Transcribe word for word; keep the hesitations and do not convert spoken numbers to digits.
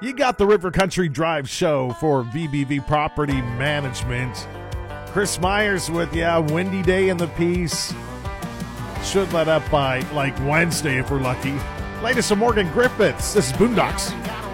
You got the River Country Drive show for V B V Property Management. Chris Myers with you. Windy day in the piece. Should let up by like Wednesday if we're lucky. Latest of Morgan Griffiths. This is Boondocks.